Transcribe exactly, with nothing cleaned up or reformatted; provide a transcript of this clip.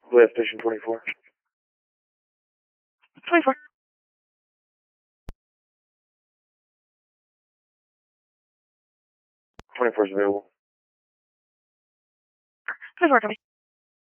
Blue Station twenty-four. twenty-four. twenty-four is available. twenty-four, copy.